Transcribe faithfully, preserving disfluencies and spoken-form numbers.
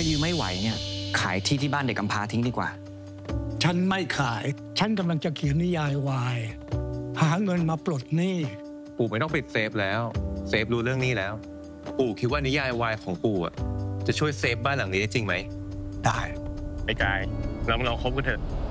ยืมไม่ไหวเนี่ยขายที่ที่บ้านเด็กกำพร้าทิ้งดีกว่าฉันไม่ขายฉันกำลังจะเขียนนิยายวายหาเงินมาปลดหนี้ปู่ไม่ต้องปิดเซฟแล้วเซฟรู้เรื่องนี้แล้วปู่คิดว่านิยายวายของปู่อ่ะจะช่วยเซฟบ้านหลังนี้ได้จริงไหมได้ไอ้กายเรามาลองคบกันเถอะ